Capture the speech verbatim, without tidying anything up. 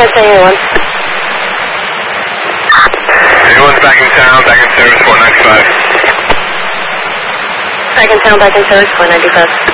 can't say anyone. Anyone's back in town, back in service four ninety-five. Back in town, back in service four ninety-five.